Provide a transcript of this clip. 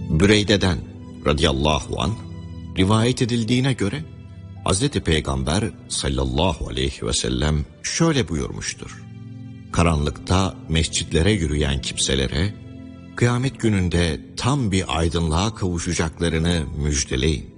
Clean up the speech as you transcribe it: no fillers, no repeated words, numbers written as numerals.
Büreyde'den radıyallahu anh rivayet edildiğine göre Hz. Peygamber sallallahu aleyhi ve sellem şöyle buyurmuştur: karanlıkta mescitlere yürüyen kimselere kıyamet gününde tam bir aydınlığa kavuşacaklarını müjdeleyin.